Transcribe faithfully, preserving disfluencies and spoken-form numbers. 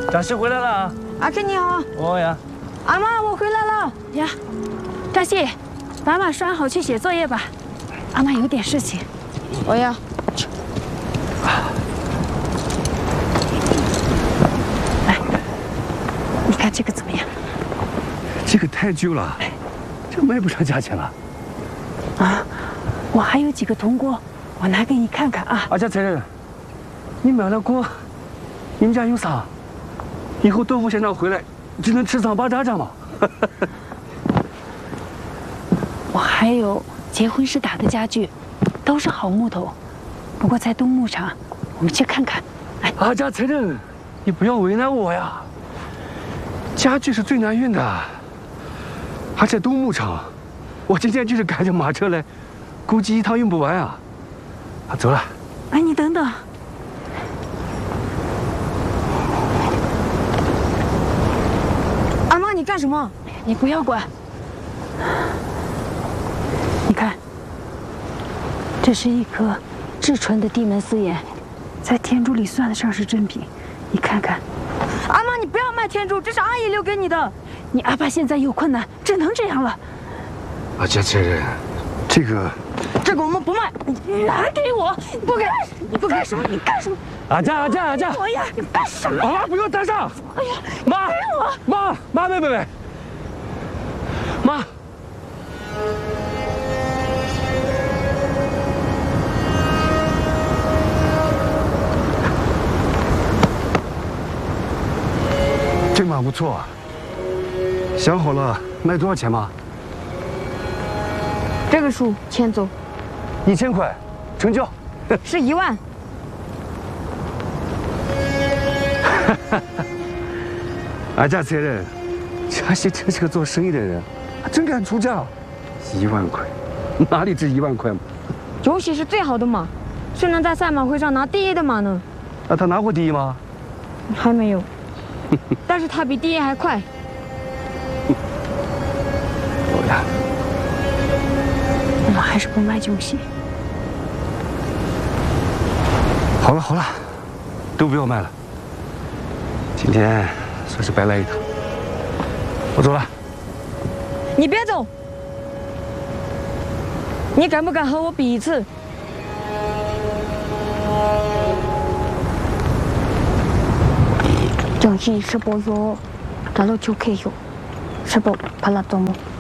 张西回来了啊！ 阿珍你好。 哦呀。 阿妈，我回来了呀。张西，把马拴好去写作业吧。阿妈有点事情。 我呀。 来，你看这个怎么样？ 这个太旧了，这卖不上价钱了。 啊，我还有几个铜锅，我拿给你看看啊。 阿家财神，你买了锅，你们家有啥？以后豆腐先生回来，只能吃糌粑渣渣嘛。 我还有结婚时打的家具，都是好木头，不过在东牧场，我们去看看。来， 阿家财神，你不要为难我呀。家具是最难运的，而且东牧场，我今天就是赶着马车来，估计一趟用不完啊。啊，走了。 哎，你等等。 阿妈，你干什么？ 你不要管。你看，这是一颗至纯的地门丝眼，在天珠里算得上是珍品。你看看。 阿妈，你不要卖天珠，这是阿姨留给你的。 你阿爸现在有困难，只能这样了。 阿家财神，这个， 这个我们不卖。 你拿给我！不给！你不干什么？你干什么？ 阿家阿家阿家！ 我呀！你干什么？ 啊！不要搭上！ 哎呀， 妈！ 给我！ 妈妈妹妹妹！妈！这马不错，想好了卖多少钱吗？ 这个数签走。 一千块，成交。 是一万。 阿家财神，嘉熙真是个做生意的人，真敢出价。一万块，哪里值一万块嘛？ 九喜是最好的马，是能在赛马会上拿第一的马呢。 那他拿过第一吗？ 还没有。但是他比第一还快。 走呀！ 我们还是不卖酒喜。 好了好了，都不要卖了。今天算是白来一趟，我走了。 你别走！你敢不敢和我比一次？정신있어보여달러좋게요제법발랐더뭐